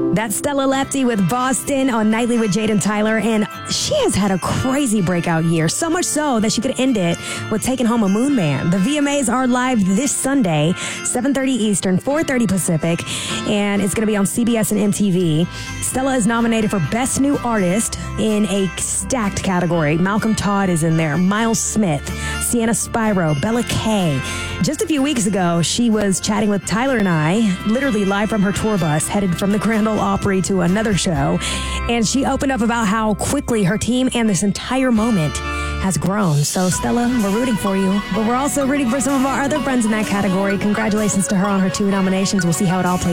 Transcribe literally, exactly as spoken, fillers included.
That's Stella Lepty with Boston on Nightly with Jade and Tyler, and she has had a crazy breakout year, so much so that she could end it with taking home a Moon Man. The V M As are live this Sunday, seven thirty Eastern, four thirty Pacific, and it's going to be on C B S and M T V. Stella is nominated for Best New Artist in a stacked category. Malcolm Todd is in there, Miles Smith, Sienna Spyro, Bella Kay. Just a few weeks ago, she was chatting with Tyler and I, literally live from her tour bus, headed from the Grand Ole Opry to another show. And she opened up about how quickly her team and this entire moment has grown. So, Stella, we're rooting for you. But we're also rooting for some of our other friends in that category. Congratulations to her on her two nominations. We'll see how it all plays